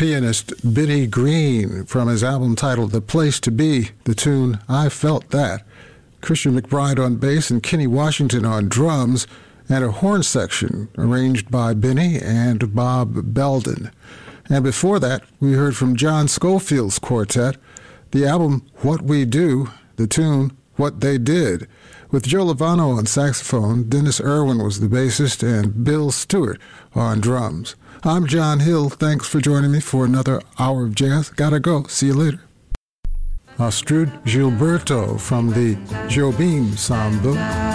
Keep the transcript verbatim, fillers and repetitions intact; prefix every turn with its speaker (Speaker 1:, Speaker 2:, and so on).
Speaker 1: pianist Benny Green from his album titled The Place to Be, the tune I Felt That. Christian McBride on bass and Kenny Washington on drums, and a horn section arranged by Benny and Bob Belden. And before that, we heard from John Scofield's quartet, the album What We Do, the tune What They Did. With Joe Lovano on saxophone, Dennis Irwin was the bassist, and Bill Stewart on drums. I'm John Hill. Thanks for joining me for another hour of jazz. Gotta go. See you later. Astrud Gilberto from the Jobim Ensemble.